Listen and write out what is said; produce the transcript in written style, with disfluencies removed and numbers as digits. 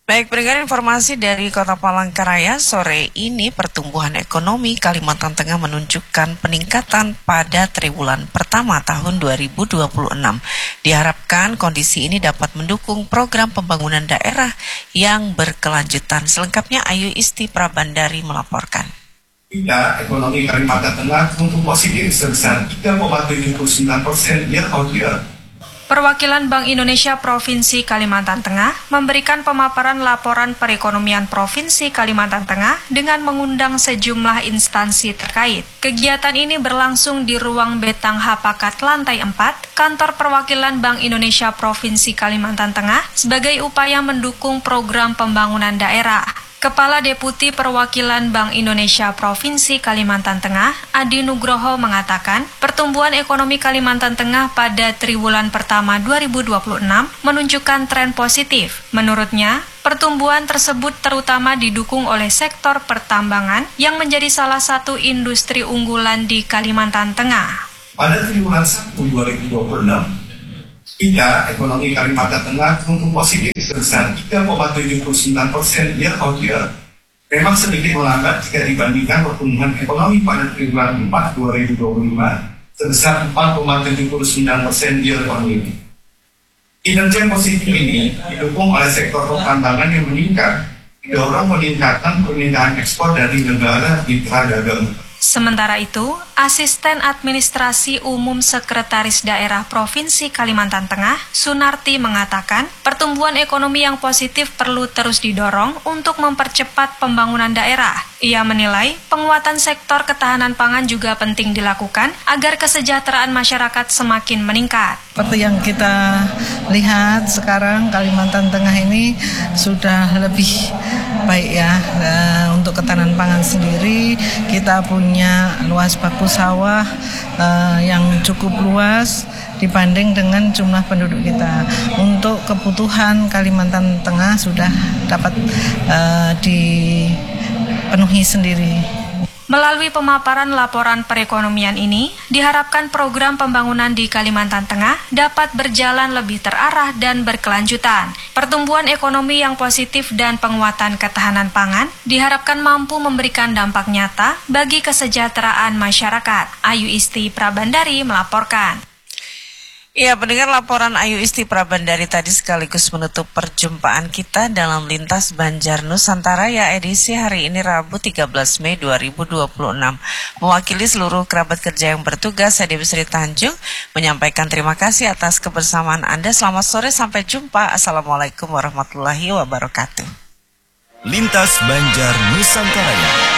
Baik, pendengar, informasi dari Kota Palangkaraya, sore ini pertumbuhan ekonomi Kalimantan Tengah menunjukkan peningkatan pada triwulan pertama tahun 2026. Diharapkan kondisi ini dapat mendukung program pembangunan daerah yang berkelanjutan. Selengkapnya Ayu Isti Prabandari melaporkan. Ekonomi Kalimantan Tengah tumbuh positif sebesar 3,79% year-on-year. Perwakilan Bank Indonesia Provinsi Kalimantan Tengah memberikan pemaparan laporan perekonomian Provinsi Kalimantan Tengah dengan mengundang sejumlah instansi terkait. Kegiatan ini berlangsung di ruang Betang Hapakat lantai 4, kantor perwakilan Bank Indonesia Provinsi Kalimantan Tengah sebagai upaya mendukung program pembangunan daerah. Kepala Deputi Perwakilan Bank Indonesia Provinsi Kalimantan Tengah, Adi Nugroho mengatakan, pertumbuhan ekonomi Kalimantan Tengah pada triwulan pertama 2026 menunjukkan tren positif. Menurutnya, pertumbuhan tersebut terutama didukung oleh sektor pertambangan yang menjadi salah satu industri unggulan di Kalimantan Tengah. Pada triwulan 1 2026, ekonomi Kalimantan Tengah tumbuh positif sebesar 3,79% year-on-year. Memang sedikit melambat jika dibandingkan pertumbuhan ekonomi pada triwulan 4 2025 sebesar 4,79% year-on-year. Kinerja positif ini didukung oleh sektor pertambangan yang meningkat, didorong peningkatan permintaan ekspor dari negara mitra dagang. Sementara itu, Asisten Administrasi Umum Sekretaris Daerah Provinsi Kalimantan Tengah, Sunarti mengatakan, pertumbuhan ekonomi yang positif perlu terus didorong untuk mempercepat pembangunan daerah. Ia menilai, penguatan sektor ketahanan pangan juga penting dilakukan agar kesejahteraan masyarakat semakin meningkat. Seperti yang kita lihat sekarang, Kalimantan Tengah ini sudah lebih baik ya. Untuk ketahanan pangan sendiri, kita punya luas baku sawah yang cukup luas dibanding dengan jumlah penduduk kita. Untuk kebutuhan Kalimantan Tengah sudah dapat dipenuhi sendiri. Melalui pemaparan laporan perekonomian ini, diharapkan program pembangunan di Kalimantan Tengah dapat berjalan lebih terarah dan berkelanjutan. Pertumbuhan ekonomi yang positif dan penguatan ketahanan pangan diharapkan mampu memberikan dampak nyata bagi kesejahteraan masyarakat. Ayu Isti Prabandari melaporkan. Ya, pendengar, laporan Ayu Isti Prabandari tadi sekaligus menutup perjumpaan kita dalam Lintas Banjar Nusantara ya edisi hari ini Rabu 13 Mei 2026. Mewakili seluruh kerabat kerja yang bertugas, saya Dewi Sri Tanjung menyampaikan terima kasih atas kebersamaan Anda. Selamat sore, sampai jumpa. Assalamualaikum warahmatullahi wabarakatuh. Lintas Banjar Nusantara.